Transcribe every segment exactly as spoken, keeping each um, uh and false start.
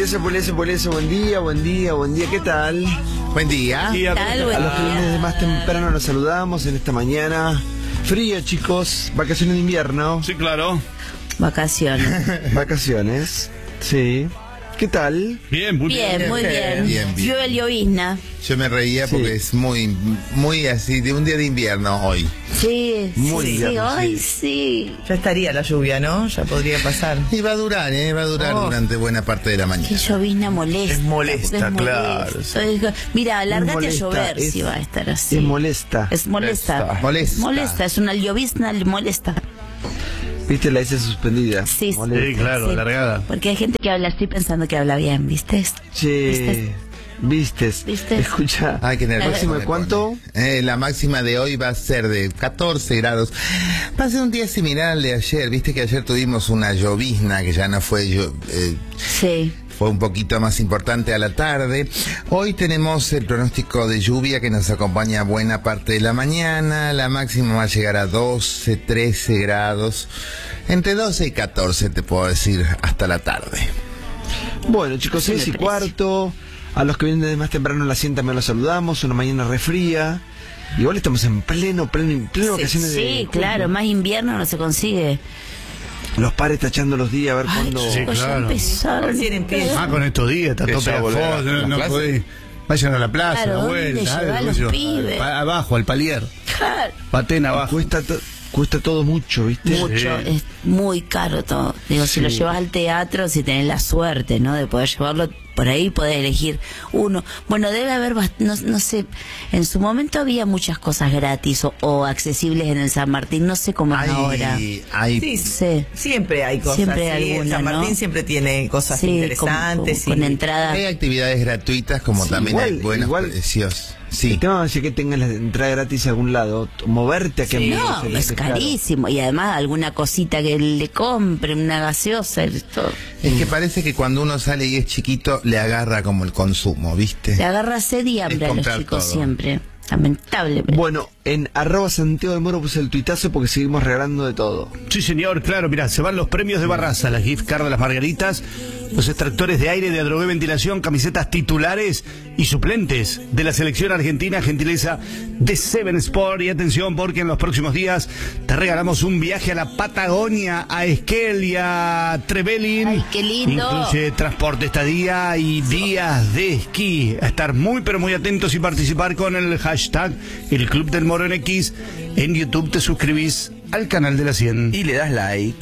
Puliese, Puliese, Puliese, buen día, buen día, buen día, ¿qué tal? Buen día. ¿Qué tal? Buen A los que día. vienen de más temprano los saludamos en esta mañana fría, chicos, vacaciones de invierno. Sí, claro. Vacaciones. Vacaciones, sí. ¿Qué tal? Bien, muy bien. Bien, muy bien. Bien, bien. Llueve el llovizna. Yo me reía porque Sí. es muy, muy así, de un día de invierno hoy. Sí, Muy sí, bien, sí, ay, sí. sí. Ya estaría la lluvia, ¿no? Ya podría pasar. Y va a durar, ¿eh? Va a durar Oh. durante buena parte de la Qué mañana. llovizna molesta. Es molesta, porque es claro, molesto. Es- Mira, largate a molesta, llover es- si va a estar así. Es molesta. Es molesta. Molesta. Molesta, es una llovizna molesta. ¿Viste la S suspendida? Sí, sí. Molesta. Sí, claro, Sí. largada. Porque hay gente que habla así pensando que habla bien, ¿viste? Che, vistes. ¿Viste? Escucha. Ay, qué nervioso ¿Máxima me de cuánto? pone. Eh, la máxima de hoy va a ser de catorce grados. Va a ser un día similar al de ayer. Viste que ayer tuvimos una llovizna que ya no fue... llo- eh, Sí. Fue un poquito más importante a la tarde. Hoy tenemos el pronóstico de lluvia que nos acompaña buena parte de la mañana. La máxima va a llegar a doce, trece grados. Entre doce y catorce te puedo decir hasta la tarde. Bueno, chicos, Sí, me seis y parece. cuarto. A los que vienen de más temprano en la cinta me los saludamos. Una mañana refría. Igual estamos en pleno, pleno, pleno Sí, vacaciones de sí, claro, más invierno no se consigue. Los pares tachando los días a ver Ay, cuándo. Sí, chicos, ya claro. empezaron. Recién empieza. Ah, con estos días, está Que tope ya de volver a fotos, las no, no clases. podés. Vayan a la plaza, Claro, a la ¿dónde vuelta, llevar algo, los qué sé yo. pibes? Pa- abajo, al palier. Claro. Paten abajo. Cuesta, to- cuesta todo mucho, ¿viste? Mucho, Sí. es muy caro todo. Digo, si Sí. lo llevas al teatro, si tenés la suerte, ¿no? De poder llevarlo por ahí, podés elegir uno. Bueno, debe haber, bast- no, no sé, en su momento había muchas cosas gratis o, o accesibles en el San Martín, no sé cómo es ahora. Hay, hay Sí, Sí. siempre hay cosas. Siempre hay sí. alguna, San Martín ¿no? siempre tiene cosas Sí, interesantes. con, con y- entrada. hay actividades gratuitas como Sí, también igual- hay buenos igual- precios. El Sí. tema es que tengas la entrada gratis a algún lado, moverte a que Sí. No, es carísimo. Y además alguna cosita que le compren, una gaseosa, esto. Es que parece que cuando uno sale y es chiquito le agarra como el consumo, ¿viste? Le agarra sed y hambre a los comprar chicos todo. siempre. Lamentablemente. Bueno, en arroba Santiago de Moro puse el tuitazo porque seguimos regalando de todo. Sí, señor, claro, mira, se van los premios de Barraza, las gift card de las Margaritas, los extractores de aire de Adrogué Ventilación, camisetas titulares y suplentes de la selección argentina, gentileza de Seven Sport. Y atención, porque en los próximos días te regalamos un viaje a la Patagonia, a Esquel y a Trevelin. Ay, qué lindo. Incluye transporte, estadía y días de esquí. A estar muy, pero muy atentos y participar con el hashtag El Club del Moro en X. En YouTube te suscribís al canal de la cien. Y le das like.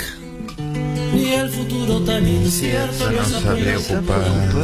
Y el futuro tan incierto No nos se preocupa.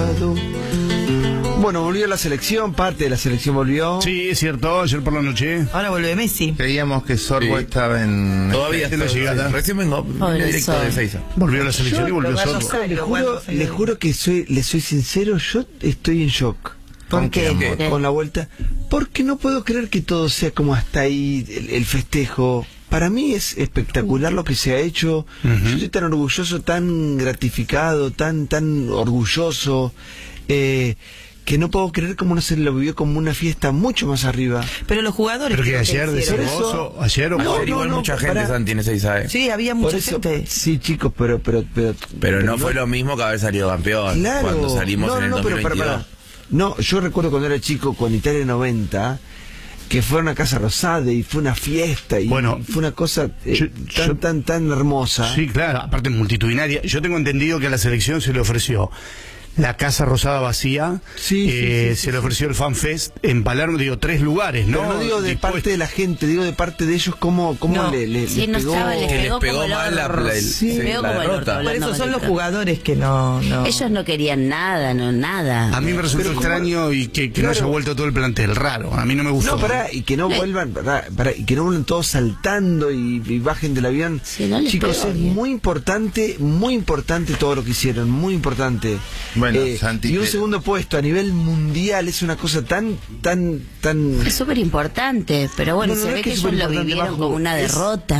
Bueno, volvió la selección, parte de la selección volvió. Sí, es cierto, ayer por la noche. Ahora vuelve Messi. Creíamos que Sorbo Sí. estaba en... Todavía Este no está- llega. Recién vengo, Pobre vine directo Sol. de Seiza. Volvió a la selección y volvió Lo solo. ganó Le Lo juro, guardo, le juro que soy, le soy sincero, yo estoy en shock. ¿Con qué, amor? ¿Qué? Con la vuelta. Porque no puedo creer que todo sea como hasta ahí, el, el festejo. Para mí es espectacular lo que se ha hecho. Yo estoy tan orgulloso, tan gratificado, tan, tan orgulloso, eh, que no puedo creer cómo no se lo vivió como una fiesta mucho más arriba. Pero los jugadores. Pero que creo ayer decís hicieron vos, eso. o ayer o No, Ayer igual no, mucha gente, pará. Santi, en Ezeiza, ¿eh? Sí, había Por mucha eso, gente. sí, chicos, pero, pero, pero, Pero no fue lo mismo que haber salido campeón. Claro. Cuando salimos no, en el no, pero, dos mil para, veintidós. para. No, yo recuerdo cuando era chico con Italia noventa, que fue a una casa rosada y fue una fiesta y Bueno, fue una cosa eh, yo- tan, yo- tan, tan hermosa. Sí, claro, aparte multitudinaria. Yo tengo entendido que a la selección se le ofreció la Casa Rosada vacía, Sí, sí, eh, sí, se sí, le ofreció el FanFest en Palermo, digo, tres lugares, ¿no? Pero no digo de Dispuestos. parte de la gente, digo de parte de ellos cómo, cómo No. le, le- Sí, les no pegó. estaba, les Que les pegó, pegó como el mal la- orto. la- el- sí, Les pegó la como el orto, derrota. Por hablando eso son los americano. jugadores que no. no. Ellos no querían nada, no nada. A mí me resultó Pero ¿cómo? extraño y que, que no Claro. haya vuelto todo el plantel, raro, a mí no me gustó. No, pará, y que no Eh. vuelvan, pará, pará, y que no vuelvan todos saltando y, y bajen del avión. Sí, no les Chicos, pegó es bien. muy importante, muy importante todo lo que hicieron, muy importante. Bueno, Eh, Santi, y un te- segundo puesto a nivel mundial es una cosa tan, tan, tan... Es súper importante, pero bueno, No, no, se no ve es que que es ellos lo superimportante, vivieron Majo, como una es- derrota.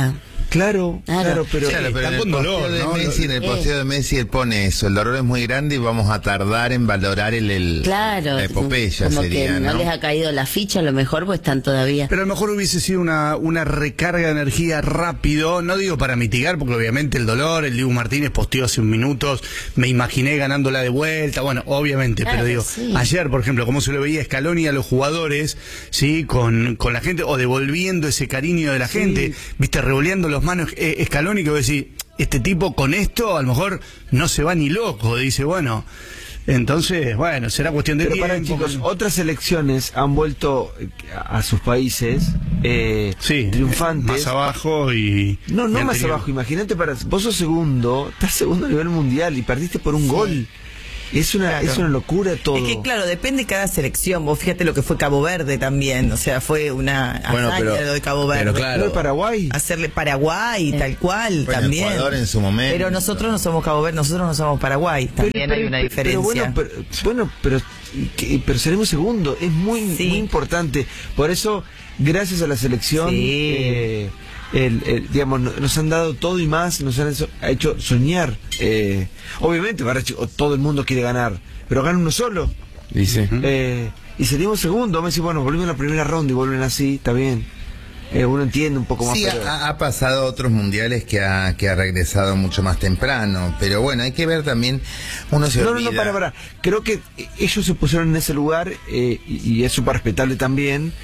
Claro, Claro. claro, pero... Claro, pero en está el con posteo dolor, de ¿no? Messi, en el Eh. posteo de Messi él pone eso, el dolor es muy grande y vamos a tardar en valorar el, el Claro. la epopeya como sería, que no, ¿no? les ha caído la ficha, a lo mejor pues están todavía. Pero a lo mejor hubiese sido una, una recarga de energía rápido, no digo para mitigar, porque obviamente el dolor, el Dibu Martínez posteó hace un minutos, me imaginé ganándola de vuelta, bueno, obviamente, Claro, pero digo, sí. ayer, por ejemplo, cómo se lo veía a Scaloni a los jugadores, sí, con, con la gente, o devolviendo ese cariño de la Sí. gente, viste, revoleando los manos, eh, Scaloni, que vos decís, este tipo con esto a lo mejor no se va ni loco, dice, bueno... Entonces, bueno, será cuestión de Pero tiempo. para chicos, otras selecciones han vuelto a, a sus países eh, sí, triunfantes. más abajo y... No, no y más anterior. abajo. Imagínate, para vos sos segundo, estás segundo a nivel mundial y perdiste por un gol. Es una, Claro. es una locura todo. Es que claro, depende de cada selección. Vos fíjate lo que fue Cabo Verde también. O sea, fue una Bueno, hazaña pero- lo de Cabo Verde. pero claro. ¿No de Paraguay? Hacerle Paraguay, tal cual, Bueno, también. Ecuador en su momento. Pero nosotros no somos Cabo Verde, nosotros no somos Paraguay. También Pero- hay una pero- diferencia. Pero bueno, pero, bueno, pero, que- pero seremos segundo. Es muy, Sí. muy importante. Por eso, gracias a la selección, Sí. eh, el, el- digamos, no- nos han dado todo y más, nos han hecho, ha hecho soñar. Eh, obviamente, para chico, todo el mundo quiere ganar, pero gana uno solo. Dice. Eh, y salimos segundo. Me dice, bueno, volvimos a la primera ronda y vuelven así, está bien. Eh, uno entiende un poco más. Sí, pero- ha, ha pasado otros mundiales que ha, que ha regresado mucho más temprano, pero bueno, hay que ver también, uno se No, no, olvida. no, para, para. Creo que ellos se pusieron en ese lugar eh, y, y es súper respetable también,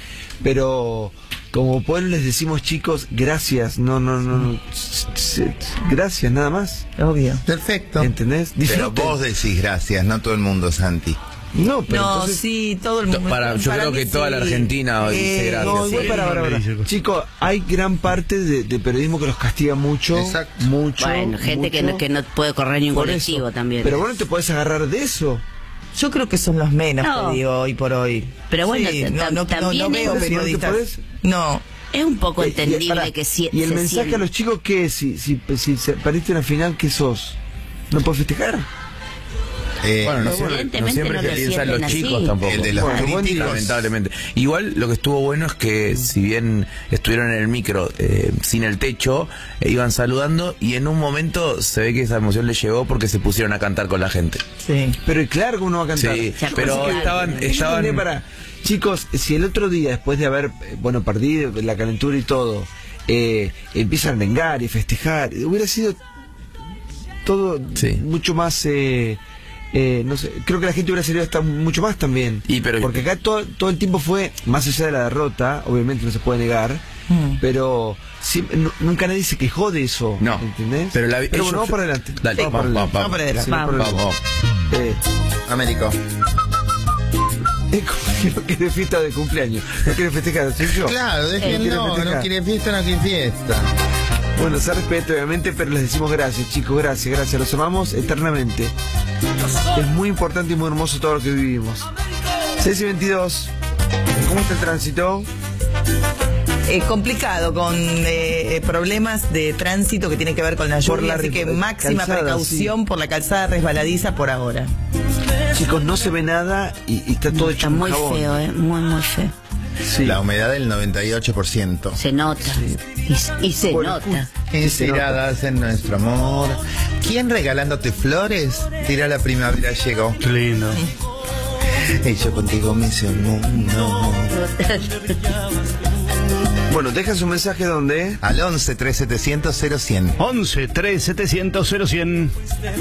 pero como pueblo les decimos, chicos, gracias, no, no, no, no, s- s- gracias, nada más. Obvio. Perfecto. ¿Entendés? Pero Disfruten. vos decís gracias, no todo el mundo, Santi. No, pero No, entonces... sí, todo el mundo. Para- yo creo mí que toda la Argentina hoy dice gracias. No, igual sí. para, para, para. Sí. Chicos, hay gran parte de, de periodismo que los castiga mucho, Exacto. mucho. Bueno, gente que mucho. no, que no puede correr ni un Por colectivo eso. también. Pero vos no te podés agarrar de eso. Yo creo que son los menos, No. te digo, hoy por hoy. Pero bueno, Sí, ta- no, no, no, también no veo es- periodistas. ¿No te podés? No. Es un poco Eh, y- entendible pará, que si, ¿Y el se mensaje siente- a los chicos qué es? Si, si, si se- perdiste una final, ¿qué sos? ¿No puedes festejar? Eh, Bueno, no Bueno, siempre, no evidentemente siempre no que lo piensan los sienten chicos así. tampoco. El de los Bueno, buen críticos. día. Lamentablemente. Igual lo que estuvo bueno es que si bien estuvieron en el micro eh, sin el techo, eh, iban saludando y en un momento se ve que esa emoción les llegó porque se pusieron a cantar con la gente. Sí. Pero claro que uno va a cantar. Sí, Se pero acuerdan. estaban, Yo estaban entendí para chicos, si el otro día después de haber eh, bueno perdido la calentura y todo eh, empiezan a vengar y festejar, hubiera sido todo Sí. mucho más eh, eh, no sé, creo que la gente hubiera salido hasta mucho más también. Y pero- porque acá todo, todo el tiempo fue más allá de la derrota, obviamente no se puede negar, Mm. pero siempre- nu- nunca nadie se quejó de eso, No, ¿entendés? pero la- bueno, ellos- vamos para adelante. Dale, vamos, vamos, para vamos, adelante. vamos para adelante. Sí, por el- Vamos. Eh, Américo. Es como que no quiere fiesta de cumpleaños. No quiere festejar, soy yo. Claro, Eh, déjenlo, quiere no, festejar. quiere fiesta, no quiere fiesta. Bueno, se respeto obviamente, pero les decimos gracias, chicos, gracias, gracias. Los amamos eternamente. Es muy importante y muy hermoso todo lo que vivimos. seis y veintidós. ¿Cómo está el tránsito? Eh, complicado, con eh, problemas de tránsito que tiene que ver con la Por lluvia, la así que re- máxima calzada, precaución sí. por la calzada resbaladiza por ahora. Chicos, no se ve nada y, y está todo hecho Está con muy jabón. feo, ¿eh? Muy, muy feo. Sí. La humedad del noventa y ocho por ciento. Se nota. Y, y se Bueno, nota. Inspiradas en nuestro amor. ¿Quién regalándote flores? Tira la primavera llegó. Qué lindo. Y yo contigo me hice un mundo. Bueno, deja su mensaje donde. Al once, tres setecientos, cero cien. once, tres, setecientos, cero cien.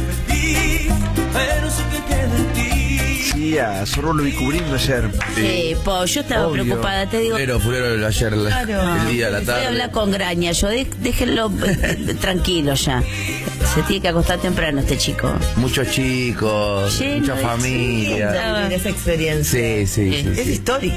Pero sé que queda en ti. Sí, a Zorro lo vi cubriendo ayer. Sí, po, yo estaba Obvio. preocupada, te digo. Fulero, fulero ayer, la- Claro. el día, la Voy a hablar tarde. con Graña, yo de- déjenlo eh, tranquilo ya. Se tiene que acostar temprano este chico. Muchos chicos, Lleno mucha de familia. chicos. Vivir esa experiencia. Sí, sí, sí. Eh, Es sí. histórica.